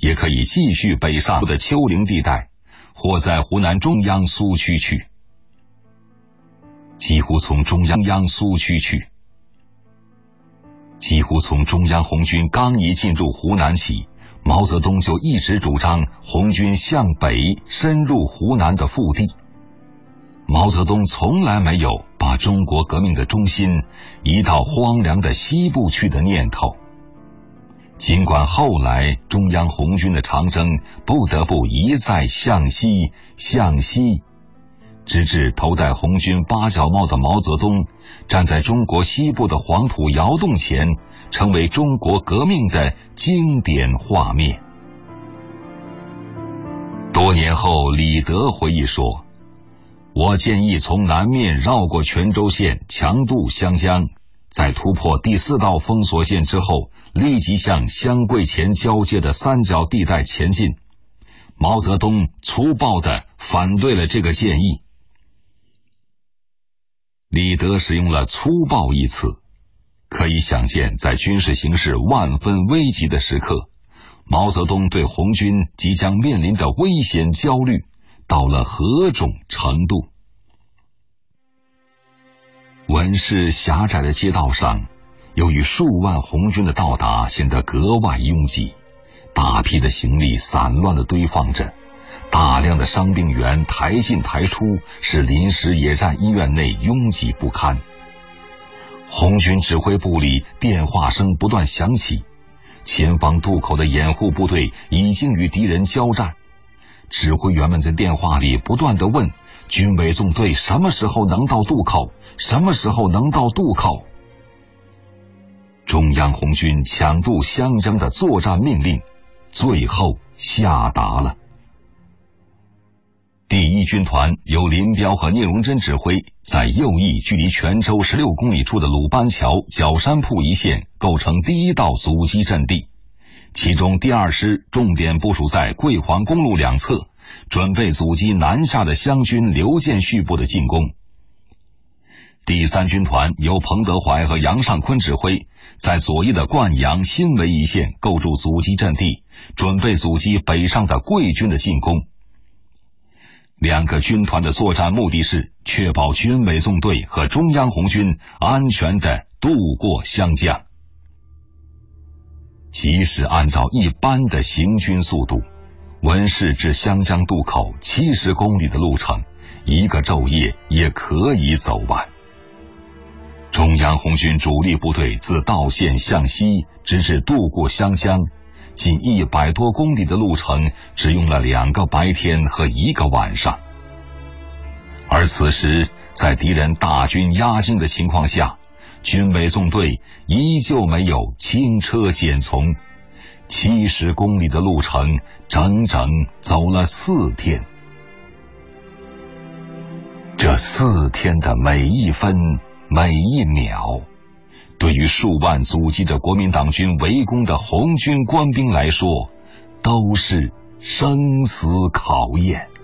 也可以继续北上的丘陵地带，或在湖南中央苏区去。几乎从中央苏区去，几乎从中央红军刚一进入湖南起，毛泽东就一直主张红军向北深入湖南的腹地。毛泽东从来没有把中国革命的中心移到荒凉的西部去的念头。尽管后来中央红军的长征不得不一再向西，直至头戴红军八角帽的毛泽东站在中国西部的黄土窑洞前，成为中国革命的经典画面。多年后，李德回忆说，我建议从南面绕过泉州县、强渡、湘江，在突破第4道封锁线之后，立即向湘桂黔交界的三角地带前进。毛泽东粗暴地反对了这个建议。李德使用了粗暴一词，可以想见在军事形势万分危急的时刻，毛泽东对红军即将面临的危险焦虑到了何种程度。文市狭窄的街道上，由于数万红军的到达显得格外拥挤，大批的行李散乱地堆放着，大量的伤病员抬进抬出，使临时野战医院内拥挤不堪。红军指挥部里电话声不断响起，前方渡口的掩护部队已经与敌人交战。指挥员们在电话里不断地问军委纵队什么时候能到渡口，什么时候能到渡口。中央红军抢渡湘江的作战命令最后下达了。第1军团由林彪和聂荣臻指挥，在右翼距离泉州16公里处的鲁班桥、角山铺一线构成第1道阻击阵地，其中第2师重点部署在桂黄公路两侧，准备阻击南下的湘军刘建绪部的进攻。第3军团由彭德怀和杨尚昆指挥，在左翼的灌阳、新围一线构筑阻击阵地，准备阻击北上的桂军的进攻。2个军团的作战目的是确保军委纵队和中央红军安全地渡过湘江。即使按照一般的行军速度，文市至湘江渡口70公里的路程，1个昼夜也可以走完。中央红军主力部队自道县向西直至渡过湘江，近100多公里的路程只用了2个白天和1个晚上。而此时在敌人大军压境的情况下，军委纵队依旧没有轻车简从，70公里的路程整整走了4天。这4天的每一分每一秒，对于数万阻击着国民党军围攻的红军官兵来说，都是生死考验。